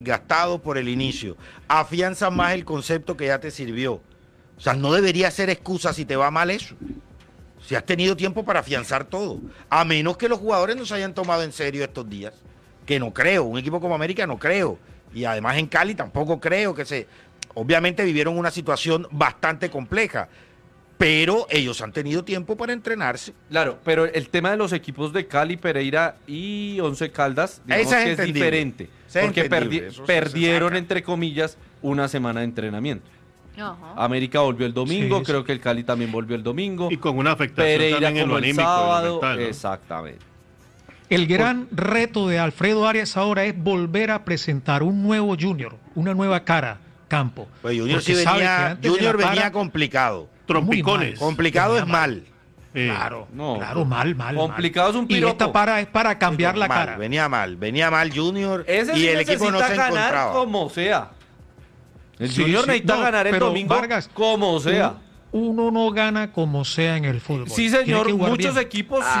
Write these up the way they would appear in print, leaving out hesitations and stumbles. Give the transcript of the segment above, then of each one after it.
gastado por el inicio, afianza más el concepto que ya te sirvió. O sea, no debería ser excusa si te va mal eso. Si has tenido tiempo para afianzar todo. A menos que los jugadores no se hayan tomado en serio estos días. Que no creo. Un equipo como América no creo. Y además en Cali tampoco creo que se... Obviamente vivieron una situación bastante compleja. Pero ellos han tenido tiempo para entrenarse. Claro, pero el tema de los equipos de Cali, Pereira y Once Caldas, digamos que es diferente. Porque perdieron, entre comillas, una semana de entrenamiento. Ajá. América volvió el domingo, creo que el Cali también volvió el domingo. Y con una afectación Pereira también en lo anímico, sábado, en lo mental, ¿no? Exactamente. El gran reto de Alfredo Arias ahora es volver a presentar un nuevo Junior, una nueva cara, Campo. Pues Junior sí venía complicado. Trompicones. Complicado es mal. Claro, mal. Complicado es un piropo. Y esta para es para cambiar la cara. Venía mal Junior Ese y sí el equipo no se ganar encontraba. Como sea. El Junior necesita ganar el domingo, Vargas, como sea. Uno no gana como sea en el fútbol. Sí, señor, muchos equipos sí.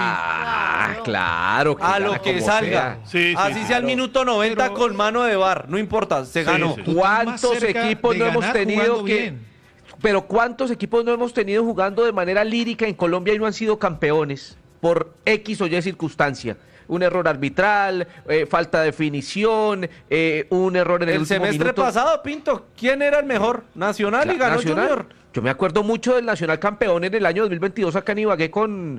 Claro. A lo que salga. Sí, así sea el minuto 90 con mano de VAR, no importa, se ganó. Sí. ¿Cuántos equipos no hemos tenido Pero ¿cuántos equipos no hemos tenido jugando de manera lírica en Colombia y no han sido campeones? Por X o Y circunstancia. Un error arbitral, falta de definición, un error en el último semestre minuto. pasado, Pinto, ¿quién era el mejor? Nacional y ganó Junior. Yo me acuerdo mucho del Nacional campeón en el año 2022 acá en Ibagué con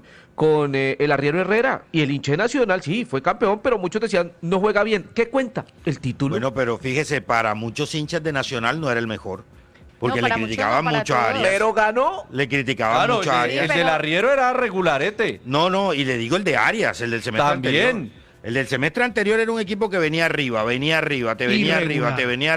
el Arriero Herrera. Y el hincha Nacional, sí, fue campeón, pero muchos decían, no juega bien. ¿Qué cuenta? El título. Bueno, pero fíjese, para muchos hinchas de Nacional no era el mejor. Porque le criticaban mucho a Arias. Pero ganó. Le criticaban mucho a Arias. El del Arriero era regularete. No, y le digo el de Arias, el del semestre anterior. El del semestre anterior era un equipo que venía arriba, te venía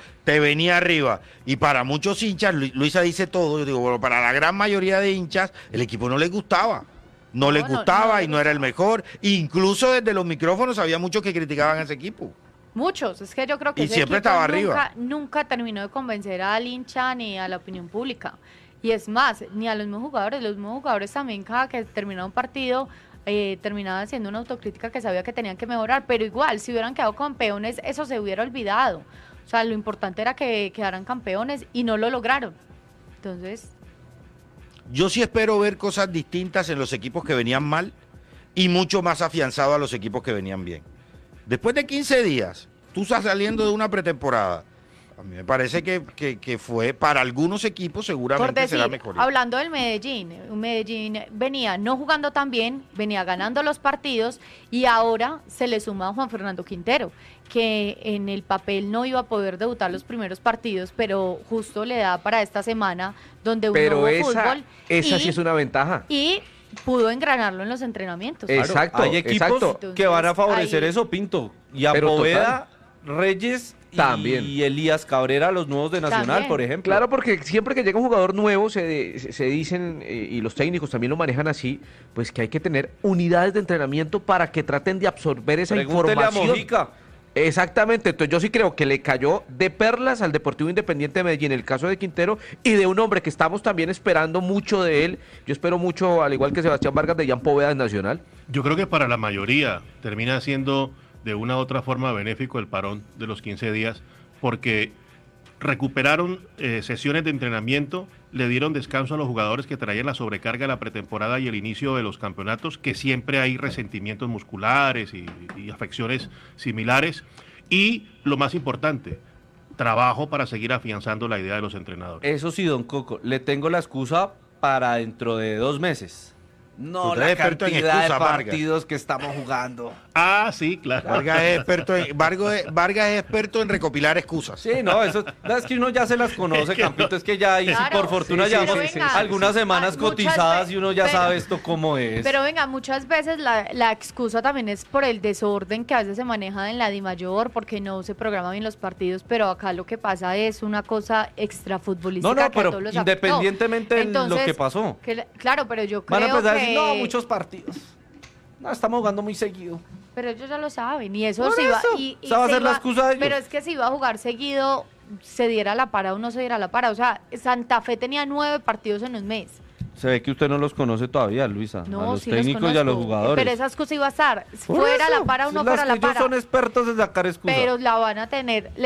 arriba. Y para muchos hinchas, Luisa dice todo, yo digo, bueno, para la gran mayoría de hinchas, el equipo no les gustaba. No les gustaba y no era el mejor. Incluso desde los micrófonos había muchos que criticaban a ese equipo. Muchos, es que yo creo que y siempre estaba arriba. Nunca terminó de convencer al hincha ni a la opinión pública. Y es más, ni a los mismos jugadores también cada que terminaba un partido terminaban haciendo una autocrítica que sabía que tenían que mejorar, pero igual, si hubieran quedado campeones, eso se hubiera olvidado. O sea, lo importante era que quedaran campeones y no lo lograron. Entonces... Yo sí espero ver cosas distintas en los equipos que venían mal y mucho más afianzado a los equipos que venían bien. Después de 15 días, tú estás saliendo de una pretemporada. A mí me parece que fue para algunos equipos seguramente será mejor. Hablando del Medellín venía no jugando tan bien, venía ganando los partidos y ahora se le suma a Juan Fernando Quintero, que en el papel no iba a poder debutar los primeros partidos, pero justo le da para esta semana donde hubo fútbol. Esa sí es una ventaja. Y pudo engranarlo en los entrenamientos. Exacto. Hay equipos que van a favorecer eso, Pinto. Y a Poveda, Reyes también. Y Elías Cabrera, los nuevos de Nacional, también. Por ejemplo. Claro, porque siempre que llega un jugador nuevo, se dicen, y los técnicos también lo manejan así, pues que hay que tener unidades de entrenamiento para que traten de absorber esa información. A Mojica. Exactamente, entonces yo sí creo que le cayó de perlas al Deportivo Independiente de Medellín, en el caso de Quintero, y de un hombre que estamos también esperando mucho de él. Yo espero mucho, al igual que Sebastián Vargas, de Jan Poveda en Nacional. Yo creo que para la mayoría termina siendo de una u otra forma benéfico el parón de los 15 días, porque recuperaron sesiones de entrenamiento, le dieron descanso a los jugadores que traían la sobrecarga de la pretemporada y el inicio de los campeonatos, que siempre hay resentimientos musculares y afecciones similares, y lo más importante, trabajo para seguir afianzando la idea de los entrenadores. Eso sí, don Coco, le tengo la excusa para dentro de 2 meses. No, la cantidad de partidos que estamos jugando. Ah, sí, claro. Vargas es experto en recopilar excusas. Sí, no, eso es que uno ya se las conoce, Campito, es que ya ahí claro, por fortuna llevamos algunas semanas cotizadas y uno ya sabe esto cómo es. Pero venga, muchas veces la excusa también es por el desorden que a veces se maneja en la DIMAYOR, porque no se programan bien los partidos, pero acá lo que pasa es una cosa extrafutbolística. No, pero independientemente de lo que pasó. Claro, pero yo creo van a empezar a decir, no, muchos partidos. No, estamos jugando muy seguido. Pero ellos ya lo saben, y eso se iba. Esa va a ser la excusa de ellos. Pero es que si iba a jugar seguido, se diera la para o no se diera la para. O sea, Santa Fe tenía 9 partidos en un mes. Se ve que usted no los conoce todavía, Luisa. No, a los sí técnicos los y a los jugadores. Pero esa excusa iba a estar fuera la para o no fuera la para. Ellos son expertos en sacar excusas. Pero la van a tener.